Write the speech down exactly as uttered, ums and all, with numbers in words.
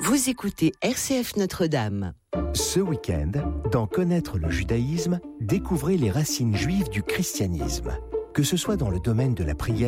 Vous écoutez R C F Notre-Dame. Ce week-end, dans Connaître le judaïsme, découvrez les racines juives du christianisme. Que ce soit dans le domaine de la prière,